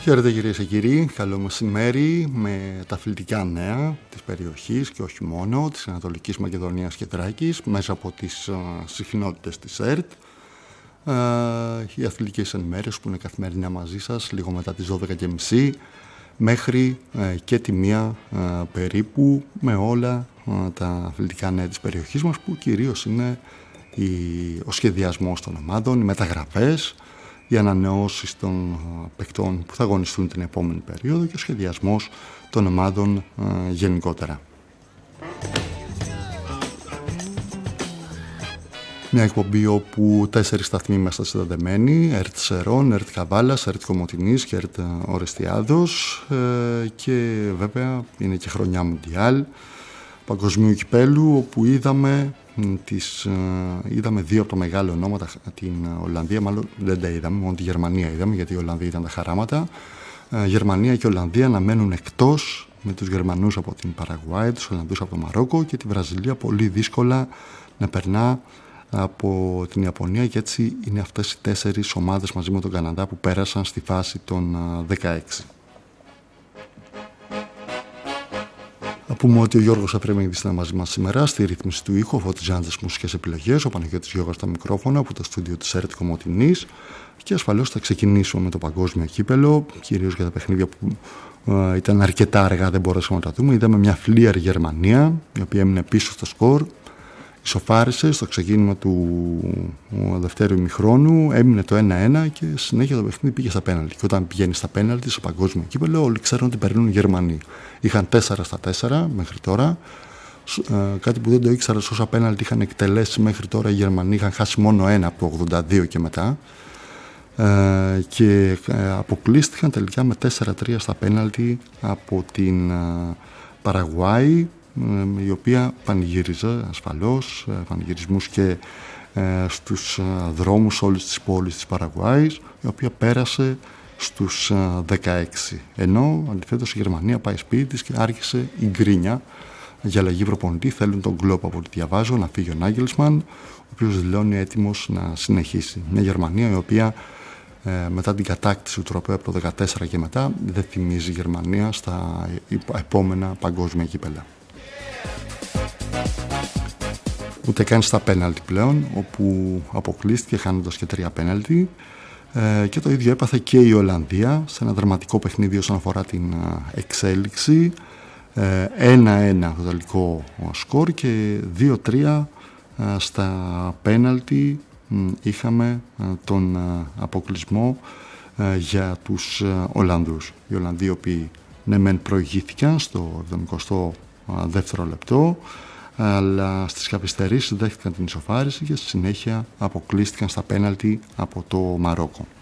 Χαίρετε κυρίες και κύριοι, καλό μεσημέρι με τα αθλητικά νέα της περιοχής και όχι μόνο, της Ανατολικής Μακεδονίας και Θράκης, μέσα από τις συχνότητες της ΕΡΤ. Οι αθλητικές ενημέρωσες που είναι καθημερινά μαζί σας, λίγο μετά τις 12.30 μέχρι και τη 1 περίπου, με όλα τα αθλητικά νέα της περιοχής μας, που κυρίως είναι ο σχεδιασμός των ομάδων, οι μεταγραφές, οι ανανεώσεις των παικτών που θα αγωνιστούν την επόμενη περίοδο και ο σχεδιασμός των ομάδων γενικότερα. Μια εκπομπή όπου 4 σταθμοί είμαστε συνδεδεμένοι, ΕΡΤ Σερών, ΕΡΤ Καβάλας, ΕΡΤ Κομοτηνής και ΕΡΤ Ορεστιάδος, και βέβαια είναι και χρονιά Μουντιάλ παγκοσμίου κυπέλου, όπου είδαμε δύο από τα μεγάλα ονόματα, την Ολλανδία, μάλλον δεν τα είδαμε, μόνο τη Γερμανία είδαμε, γιατί η Ολλανδία ήταν τα χαράματα. Γερμανία και Ολλανδία να μένουν εκτός, με τους Γερμανούς από την Παραγουάη, τους Ολλανδούς από το Μαρόκο και τη Βραζιλία πολύ δύσκολα να περνά από την Ιαπωνία, και έτσι είναι αυτές οι 4 ομάδες μαζί με τον Καναδά που πέρασαν στη φάση των 16. Να πούμε ότι ο Γιώργος Αφρέμενιδης είναι μαζί μας σήμερα, στη ρύθμιση του ήχου, ο Φώτης Τζάντζας μουσικές επιλογές, ο Παναγιώτης Γιώργος στα μικρόφωνα από το στούντιο της ΕΡΤ Κομοτηνής, και ασφαλώς θα ξεκινήσουμε με το παγκόσμιο κύπελο, κυρίως για τα παιχνίδια που ήταν αρκετά αργά, δεν μπορέσαμε να τα δούμε. Είδαμε μια φλίαρη Γερμανία, η οποία έμεινε πίσω στο σκορ, ισοφάρισε στο ξεκίνημα του δευτέρου ημιχρόνου, έμεινε το 1-1 και συνέχεια το παιχνίδι πήγε στα πέναλτι. Και όταν πηγαίνει στα πέναλτι σε παγκόσμιο κύπελο, όλοι ξέρουν ότι περνούν οι Γερμανοί. Είχαν 4-4 μέχρι τώρα. Κάτι που δεν το ήξερα, όσα πέναλτι είχαν εκτελέσει μέχρι τώρα οι Γερμανοί, είχαν χάσει μόνο 1 από το 82 και μετά. Και αποκλείστηκαν τελικά με 4-3 στα πέναλτι από την Παραγουάη, η οποία πανηγύριζε ασφαλώς, πανηγυρισμούς και στους δρόμους όλες τις πόλεις της Παραγουάης, η οποία πέρασε στους 16. Ενώ αντιθέτως η Γερμανία πάει σπίτι της και άρχισε η γκρίνια για αλλαγή προπονητή. Θέλουν τον Κλόπ, από ό,τι διαβάζω, να φύγει ο Νάγκελσμαν, ο οποίος δηλώνει έτοιμος να συνεχίσει. Μια Γερμανία η οποία μετά την κατάκτηση του τροπαίου από το 2014 και μετά δεν θυμίζει Γερμανία στα επόμενα παγκόσμια κύπελα. Ούτε καν στα πέναλτι πλέον, όπου αποκλείστηκε χάνοντας και 3 πέναλτι, και το ίδιο έπαθε και η Ολλανδία σε ένα δραματικό παιχνίδι όσον αφορά την εξέλιξη. 1-1 το τελικό σκορ και 2-3 στα πέναλτι είχαμε τον αποκλεισμό για τους Ολλανδούς. Οι Ολλανδοί, οι οποίοι ναι μεν προηγήθηκαν στο 72ο λεπτό, αλλά στις καθυστερήσεις δέχτηκαν την ισοφάριση και στη συνέχεια αποκλείστηκαν στα πέναλτι από το Μαρόκο.